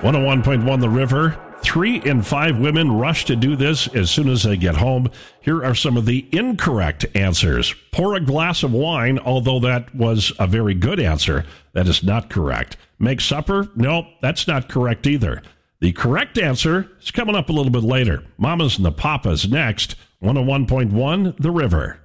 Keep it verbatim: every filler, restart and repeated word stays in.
one oh one point one The River. Three in five women rush to do this as soon as they get home. Here are some of the incorrect answers. Pour a glass of wine, although that was a very good answer. That is not correct. Make supper? No, that's not correct either. The correct answer is coming up a little bit later. Mamas and the Papas next. one oh one point one The River.